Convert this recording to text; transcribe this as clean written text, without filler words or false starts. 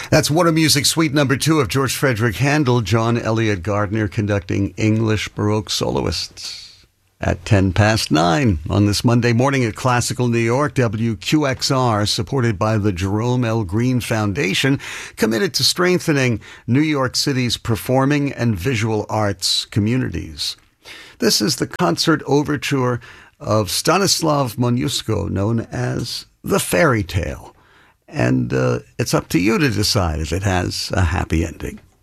That's Warner Music Suite number 2 of George Frederick Handel, John Elliott Gardner conducting English Baroque soloists at 9:10 on this Monday morning at Classical New York. WQXR, supported by the Jerome L. Green Foundation, committed to strengthening New York City's performing and visual arts communities. This is the concert overture of Stanislav Moniuszko, known as The Fairy Tale. And it's up to you to decide if it has a happy ending.